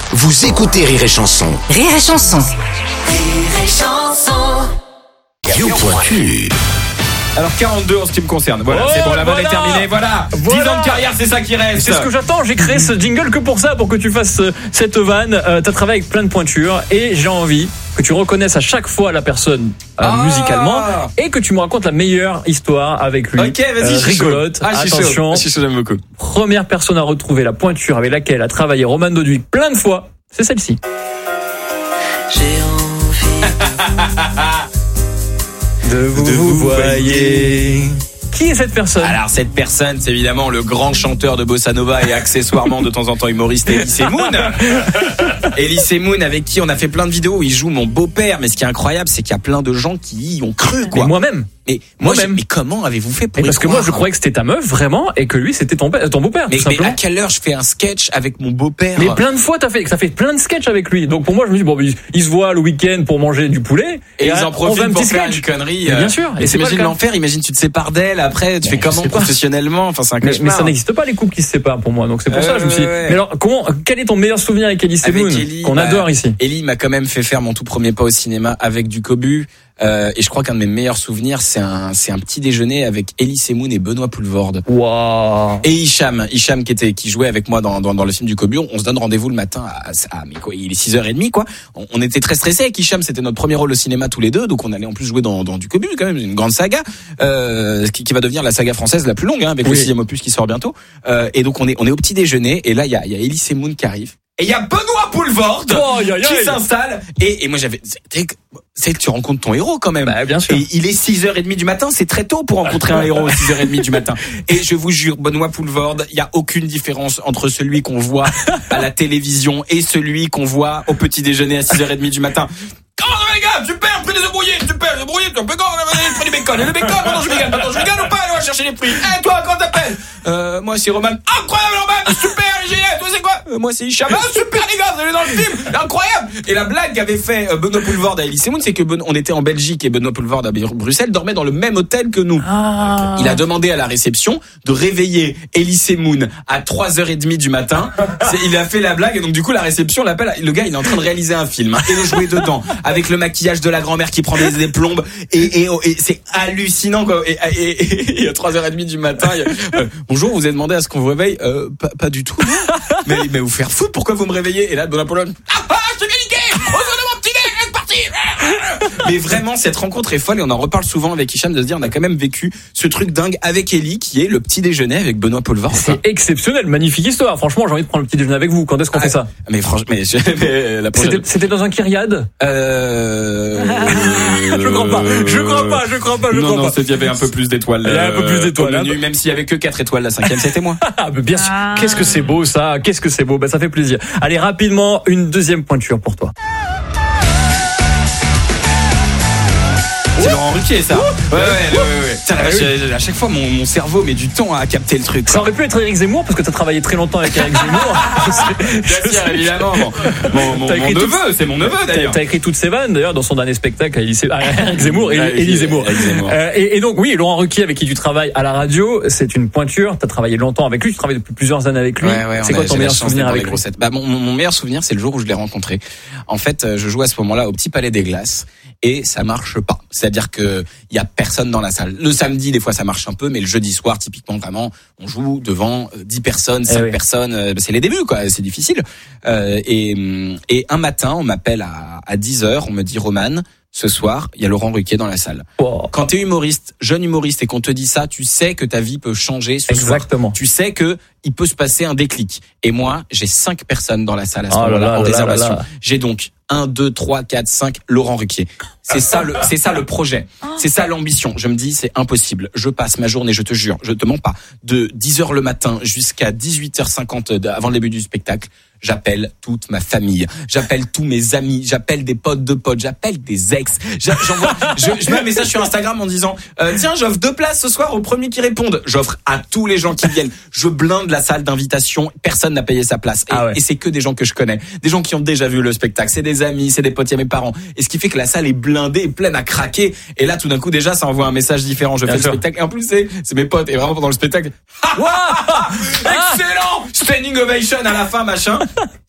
Vous écoutez Rire et Chanson. Rire et Chanson. Rire et Chanson. Radio Pointu. Alors 42 en ce qui me concerne. Voilà, c'est bon, la vanne est terminée. Voilà. 10 ans de carrière, c'est ça qui reste. C'est ce que j'attends. J'ai créé ce jingle que pour ça, pour que tu fasses cette vanne. T'as travaillé avec plein de pointures et j'ai envie que tu reconnaisses à chaque fois la personne musicalement et que tu me racontes la meilleure histoire avec lui. Ok, vas-y, rigolote. Attention. Je suis chaud, j'aime beaucoup. Première personne à retrouver la pointure avec laquelle a travaillé Roman Doduic plein de fois, c'est celle-ci. J'ai envie de vous voyez. Qui est cette personne? Alors cette personne, c'est évidemment le grand chanteur de bossa nova et accessoirement de temps en temps humoriste Elie Semoun. Elie Semoun, avec qui on a fait plein de vidéos où il joue mon beau-père. Mais ce qui est incroyable, c'est qu'il y a plein de gens qui y ont cru, quoi. Mais moi-même. Mais mais comment avez-vous fait pour y parce que croire? moi je croyais que c'était ta meuf vraiment et que lui c'était ton beau-père. Mais tout simplement. à quelle heure je fais un sketch avec mon beau-père? Mais plein de fois t'as fait plein de sketchs avec lui. Donc pour moi je me dis bon il se voit le week-end pour manger du poulet et ils en profitent pour faire une connerie. Bien sûr. Et imagine l'enfer, imagine tu te sépares d'elle après tu fais comment professionnellement, enfin c'est un cauchemar. Mais ça n'existe pas les couples qui se séparent pour moi. Donc c'est pour ça que je me suis dit. Mais alors quel est ton meilleur souvenir avec Elie Semoun qu'on adore ici? Elie m'a quand même fait faire mon tout premier pas au cinéma avec du cobu. Et je crois qu'un de mes meilleurs souvenirs, c'est un petit déjeuner avec Elie Semoun et Benoît Poelvoorde. Wow. Et Hicham qui jouait avec moi dans le film du Cobu. On se donne rendez-vous le matin mais quoi, il est 6h30 quoi. On était très stressés avec Hicham, c'était notre premier rôle au cinéma tous les deux, donc on allait en plus jouer dans du Cobu, quand même une grande saga qui va devenir la saga française la plus longue avec le 6e opus qui sort bientôt. Et donc on est au petit déjeuner et là il y a Elie Semoun qui arrive. Et il y a Benoît Poelvoorde qui s'installe et moi c'est que tu rencontres ton héros quand même. Bah, bien sûr. Et il est 6h30 du matin, c'est très tôt pour rencontrer un héros à 6h30 du matin. Et je vous jure, Benoît Poelvoorde, il y a aucune différence entre celui qu'on voit à la télévision et celui qu'on voit au petit déjeuner à 6h30 du matin. Comment ça va les gars? Super, pris des œufs brouillés, tu es un peu grand, pris du bacon. Et le bacon, maintenant je vegan ou pas? On va chercher les prix. Eh toi, comment t'appelles? Moi c'est Roman. Incroyable Roman, super, génial. Toi c'est quoi? Moi c'est Hicham. Ah super les gars, vous allez dans le film, incroyable. Et la blague qu'avait fait Benoît Poelvoorde à Elie Semoun, c'est que on était en Belgique et Benoît Poelvoorde à Bruxelles dormait dans le même hôtel que nous. Il a demandé à la réception de réveiller Elie Semoun à 3h30 du matin. Il a fait la blague et donc du coup la réception l'appelle. Le gars il est en train de réaliser un film et de jouer dedans avec le maquillage de la grand-mère qui prend des plombes et c'est hallucinant quoi. Et à 3h30 du matin, bonjour, vous avez demandé à ce qu'on vous réveille? Pas du tout. mais vous faire foutre, pourquoi vous me réveillez? Et là Benoît Poelvoorde, je t'ai bien niqué, retourne de mon petit nez, c'est parti. Mais vraiment cette rencontre est folle et on en reparle souvent avec Hicham de se dire on a quand même vécu ce truc dingue avec Elie qui est le petit déjeuner avec Benoît Poelvoorde. C'est exceptionnel, magnifique histoire. Franchement, j'ai envie de prendre le petit déjeuner avec vous. Quand est-ce qu'on fait ça? Mais franchement, la prochaine... C'était dans un Kyriade? Je crois pas. Non, il y avait un peu plus d'étoiles. Il y a un peu plus d'étoiles. Même s'il y avait que 4 étoiles, la 5e c'était moi. Bien sûr. Qu'est-ce que c'est beau ça? Qu'est-ce que c'est beau? Ça fait plaisir. Allez, rapidement, une deuxième pointure pour toi. C'est Laurent Ruquier, ça. Ouais. À chaque fois, mon cerveau met du temps à capter le truc. Ça aurait pu être Éric Zemmour, parce que t'as travaillé très longtemps avec Éric Zemmour. Bien sûr, évidemment. Mon neveu, c'est mon neveu d'ailleurs. T'as écrit toutes ces vannes d'ailleurs dans son dernier spectacle à Éric Zemmour et Elie Zemmour. Et donc oui, Laurent Ruquier avec qui tu travailles à la radio, c'est une pointure. T'as travaillé longtemps avec lui, tu travailles depuis plusieurs années avec lui. C'est quoi ton meilleur souvenir avec lui? Mon meilleur souvenir, c'est le jour où je l'ai rencontré. En fait, je jouais à ce moment-là au Petit Palais des Glaces. Et ça marche pas. C'est-à-dire que il y a personne dans la salle. Le samedi, des fois, ça marche un peu, mais le jeudi soir, typiquement, vraiment, on joue devant 10 personnes, 5 personnes. C'est les débuts, quoi. C'est difficile. Et un matin, on m'appelle à 10h, on me dit, Roman, ce soir, il y a Laurent Ruquier dans la salle. Wow. Quand t'es humoriste, jeune humoriste, et qu'on te dit ça, tu sais que ta vie peut changer ce Exactement. soir. Tu sais que il peut se passer un déclic. Et moi, j'ai 5 personnes dans la salle à ce moment-là en réservation. J'ai donc 1, 2, 3, 4, 5, Laurent Ruquier. C'est ça le projet. C'est ça l'ambition. Je me dis, c'est impossible. Je passe ma journée, je te jure, je te mens pas, de 10h le matin jusqu'à 18h50 avant le début du spectacle. J'appelle toute ma famille, j'appelle tous mes amis, j'appelle des potes de potes, j'appelle des ex. Je mets un message sur Instagram en disant tiens, j'offre 2 places ce soir aux premiers qui répondent. J'offre à tous les gens qui viennent. Je blinde la salle d'invitation. Personne n'a payé sa place. Et c'est que des gens que je connais, des gens qui ont déjà vu le spectacle. C'est des amis, c'est des potes, il y a mes parents. Et ce qui fait que la salle est blindée, est pleine à craquer. Et là, tout d'un coup, déjà, ça envoie un message différent. Je fais le spectacle. Et en plus, c'est mes potes. Et vraiment pendant le spectacle, excellent, standing ovation à la fin, machin.